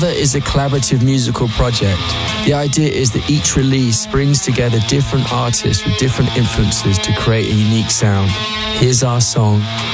Another is a collaborative musical project. The idea is that each release brings together different artists with different influences to create a unique sound. Here's our song,